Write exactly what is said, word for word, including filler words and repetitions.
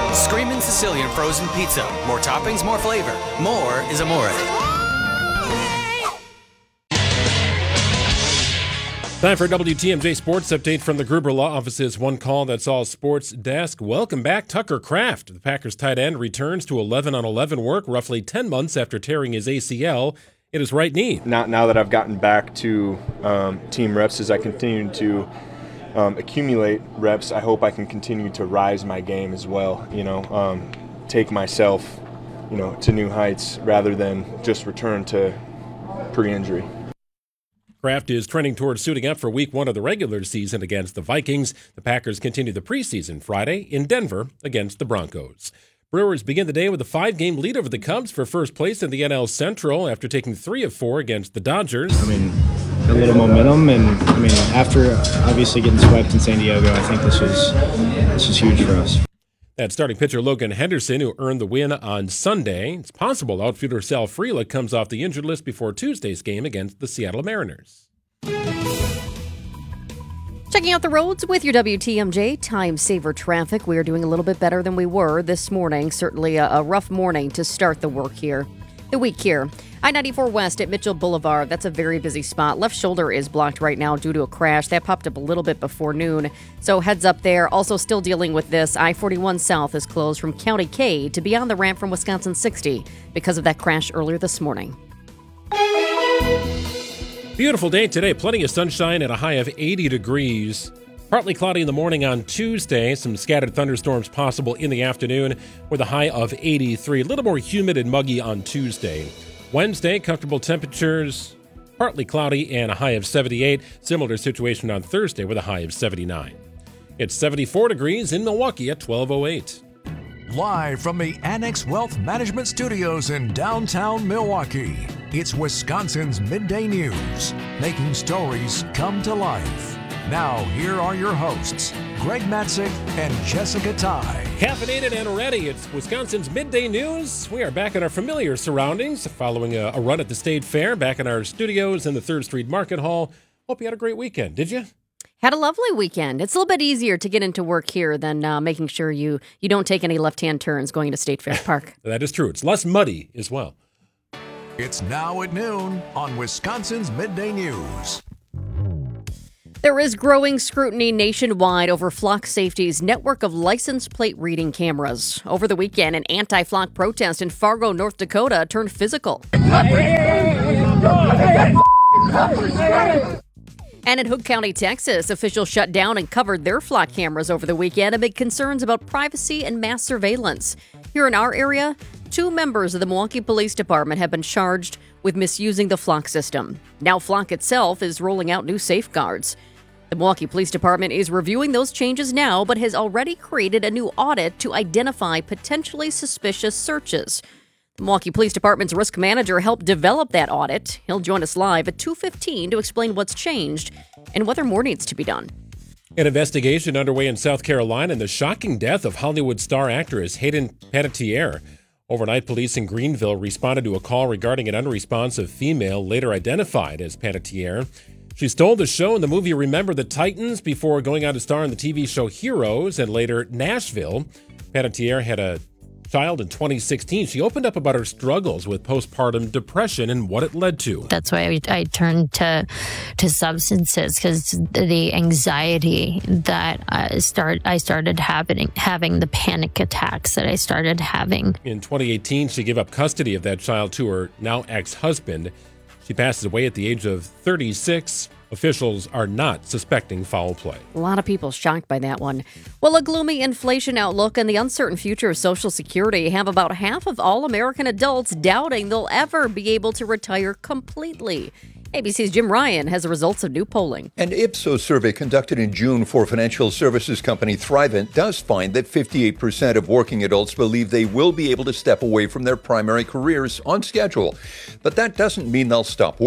Screamin' Sicilian frozen pizza. More toppings, more flavor. More is amore. Time for a W T M J Sports Update from the Gruber Law Office's One Call That's All Sports desk. Welcome back, Tucker Kraft. The Packers tight end returns to eleven on eleven work roughly ten months after tearing his A C L in his right knee. Now, now that I've gotten back to um, team reps, as I continue to um, accumulate reps, I hope I can continue to rise my game as well, you know, um, take myself, you know, to new heights rather than just return to pre-injury. Kraft is trending towards suiting up for week one of the regular season against the Vikings. The Packers continue the preseason Friday in Denver against the Broncos. Brewers begin the day with a five-game lead over the Cubs for first place in the N L Central after taking three of four against the Dodgers. I mean, a little momentum, and I mean, after obviously getting swept in San Diego, I think this was this was huge for us. That starting pitcher Logan Henderson, who earned the win on Sunday. It's possible outfielder Sal Frelick comes off the injured list before Tuesday's game against the Seattle Mariners. Checking out the roads with your W T M J Time Saver Traffic. We are doing a little bit better than we were this morning. Certainly a, a rough morning to start the work here. The week here. I ninety-four West at Mitchell Boulevard. That's a very busy spot. Left shoulder is blocked right now due to a crash. That popped up a little bit before noon. So heads up there. Also still dealing with this. I forty-one South is closed from County K to beyond the ramp from Wisconsin sixty because of that crash earlier this morning. Beautiful day today. Plenty of sunshine at a high of eighty degrees. Partly cloudy in the morning on Tuesday. Some scattered thunderstorms possible in the afternoon with a high of eighty-three. A little more humid and muggy on Tuesday. Wednesday, comfortable temperatures, partly cloudy and a high of seventy-eight. Similar situation on Thursday with a high of seventy-nine. It's seventy-four degrees in Milwaukee at twelve oh eight. Live from the Annex Wealth Management Studios in downtown Milwaukee, it's Wisconsin's Midday News, making stories come to life. Now, here are your hosts, Greg Matzik and Jessica Ty. Caffeinated and ready, it's Wisconsin's Midday News. We are back in our familiar surroundings following a, a run at the State Fair, back in our studios in the third Street Market Hall. Hope you had a great weekend, did you? Had a lovely weekend. It's a little bit easier to get into work here than uh, making sure you, you don't take any left-hand turns going to State Fair Park. That is true. It's less muddy as well. It's now at noon on Wisconsin's Midday News. There is growing scrutiny nationwide over Flock Safety's network of license plate reading cameras. Over the weekend, an anti-Flock protest in Fargo, North Dakota turned physical. And in Hood County, Texas, officials shut down and covered their Flock cameras over the weekend amid concerns about privacy and mass surveillance. Here in our area, two members of the Milwaukee Police Department have been charged with misusing the Flock system. Now Flock itself is rolling out new safeguards. The Milwaukee Police Department is reviewing those changes now, but has already created a new audit to identify potentially suspicious searches. The Milwaukee Police Department's risk manager helped develop that audit. He'll join us live at two fifteen to explain what's changed and whether more needs to be done. An investigation underway in South Carolina in the shocking death of Hollywood star actress Hayden Panettiere. Overnight, police in Greenville responded to a call regarding an unresponsive female later identified as Panettiere. She stole the show in the movie Remember the Titans before going on to star in the T V show Heroes and later Nashville. Panettiere had a child in twenty sixteen. She opened up about her struggles with postpartum depression and what it led to. That's why I, I turned to to substances, because the anxiety that I start I started having having the panic attacks that I started having. In twenty eighteen, she gave up custody of that child to her now ex-husband. She passes away at the age of thirty-six. Officials are not suspecting foul play. A lot of people shocked by that one. Well, a gloomy inflation outlook and the uncertain future of Social Security have about half of all American adults doubting they'll ever be able to retire completely. A B C's Jim Ryan has the results of new polling. An Ipsos survey conducted in June for financial services company Thrivent does find that fifty-eight percent of working adults believe they will be able to step away from their primary careers on schedule. But that doesn't mean they'll stop working.